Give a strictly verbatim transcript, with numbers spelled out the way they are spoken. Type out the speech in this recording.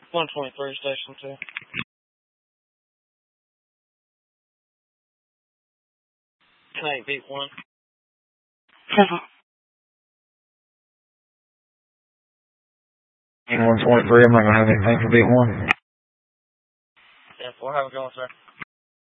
one twenty-three, Station two. Hey, beat one. one twenty-three, I'm not going to have anything for beat one. Yeah, four, have a good one, sir.